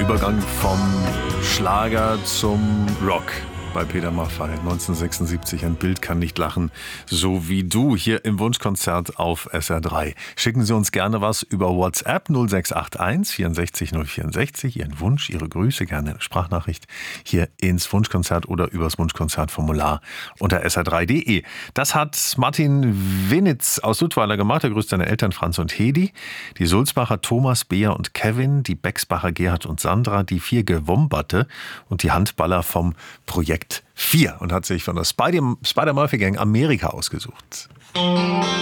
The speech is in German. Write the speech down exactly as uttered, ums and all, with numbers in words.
Übergang vom Schlager zum Rock bei Peter Maffay. neunzehnhundertsechsundsiebzig, ein Bild kann nicht lachen, so wie du, hier im Wunschkonzert auf S R drei. Schicken Sie uns gerne was über WhatsApp null sechs acht eins vierundsechzig null vierundsechzig, Ihren Wunsch, Ihre Grüße, gerne eine Sprachnachricht hier ins Wunschkonzert oder übers Wunschkonzertformular unter s r drei punkt de. Das hat Martin Winitz aus Ludweiler gemacht. Er grüßt seine Eltern Franz und Hedi, die Sulzbacher Thomas, Bea und Kevin, die Bexbacher Gerhard und Sandra, die vier Gewomberte und die Handballer vom Projekt vier und hat sich von der Spider- Spider-Murphy Gang Amerika ausgesucht.